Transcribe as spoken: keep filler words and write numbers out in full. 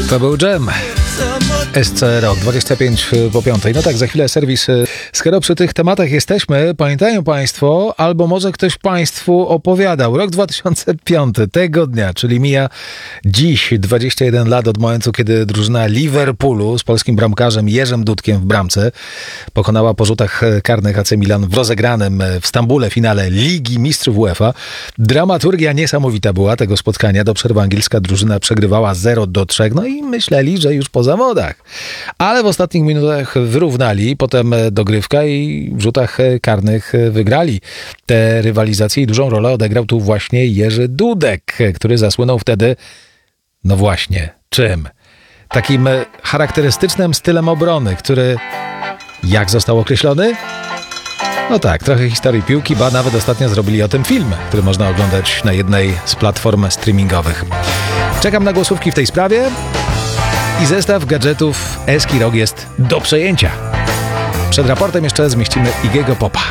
To był Dżem. S C Rock, dwadzieścia pięć po piątej. No tak, za chwilę serwis. Skoro przy tych tematach jesteśmy, pamiętają Państwo, albo może ktoś Państwu opowiadał. Rok dwa tysiące piąty, tego dnia, czyli mija dziś dwadzieścia jeden lat od momentu, kiedy drużyna Liverpoolu z polskim bramkarzem Jerzym Dudkiem w bramce pokonała po rzutach karnych A C Milan w rozegranym w Stambule finale Ligi Mistrzów UEFA. Dramaturgia niesamowita była tego spotkania. Do przerwy angielska drużyna przegrywała zero do trzech, no i myśleli, że już po zawodach. Ale w ostatnich minutach wyrównali, potem dogrywka i w rzutach karnych wygrali te rywalizacje i dużą rolę odegrał tu właśnie Jerzy Dudek, który zasłynął wtedy, no właśnie, czym? Takim charakterystycznym stylem obrony, który jak został określony? No tak, trochę historii piłki, ba nawet ostatnio zrobili o tym film, który można oglądać na jednej z platform streamingowych. Czekam na głosówki w tej sprawie i zestaw gadżetów Eski Rock jest do przejęcia. Przed raportem jeszcze zmieścimy Iggy'ego Popa.